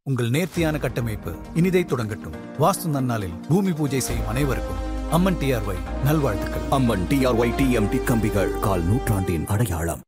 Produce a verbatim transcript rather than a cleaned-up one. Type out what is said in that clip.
உங்கள் நேர்த்தியான கட்டமைப்பு இனிதை தொடங்கட்டும். வாஸ்து நன்னாளில் பூமி பூஜை செய்யும் அனைவருக்கும் அம்மன் டிஆர்ஒய் நல்வாழ்த்துக்கள். அம்மன் டிஆர்ஒய் டிஎம்டி கம்பிகள் கால் நூற்றாண்டின் அடையாளம்.